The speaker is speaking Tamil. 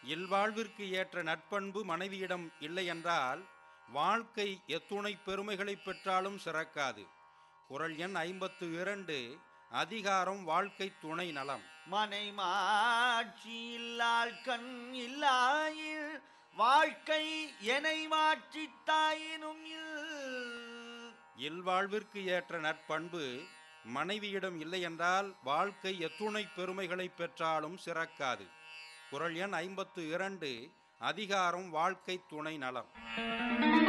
இல்வாழ்விற்கு ஏற்ற நட்பண்பு மனைவியிடம் இல்லையென்றால் வாழ்க்கை எத்துணை பெருமைகளை பெற்றாலும் சிறக்காது. குறள் எண் 52. அதிகாரம் வாழ்க்கை துணை நலம். மனைமாட்சி இல்லாள் கண் இல்லாயில் வாழ்க்கை எனை மாற்றித் தாயினும் இல்வாழ்விற்கு ஏற்ற நட்பண்பு மனைவியிடம் இல்லையென்றால் வாழ்க்கை எத்துணை பெருமைகளை பெற்றாலும் சிறக்காது. குறள் எண் 52. அதிகாரம் வாழ்க்கை துணை நலம்.